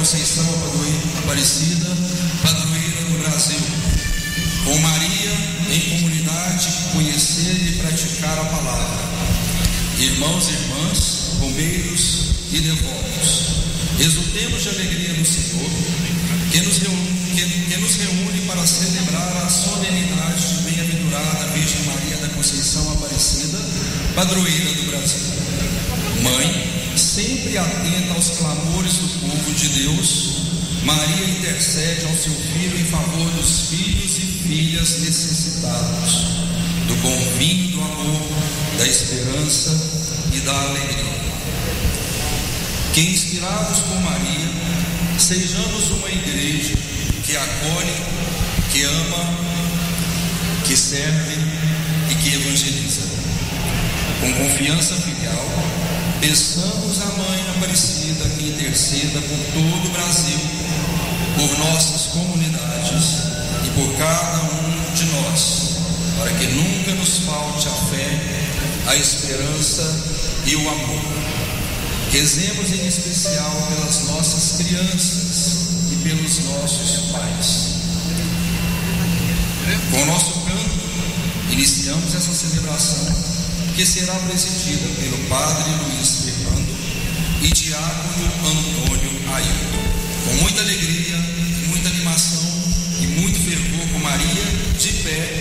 Conceição Aparecida, padroeira do Brasil. Com Maria em comunidade, conhecer e praticar a palavra. Irmãos e irmãs, bombeiros e devotos, exultemos de alegria no Senhor, que nos reúne para celebrar a solenidade de bem-aventurada Virgem Maria da Conceição Aparecida, padroeira do Brasil. Mãe, sempre atenta aos clamores do povo de Deus, Maria intercede ao seu Filho em favor dos filhos e filhas necessitados, do bom vinho do amor, da esperança e da alegria. Que, inspirados por Maria, sejamos uma igreja que acolhe, que ama, que serve e que evangeliza. Com confiança filial, peçamos à Mãe Aparecida que interceda por todo o Brasil, por nossas comunidades e por cada um de nós, para que nunca nos falte a fé, a esperança e o amor. Rezemos em especial pelas nossas crianças e pelos nossos pais. Com o nosso canto, iniciamos essa celebração, que será presidida pelo Padre Luiz Fernando e Diácono Antônio Ailton. Com muita alegria, muita animação e muito fervor, com Maria de pé,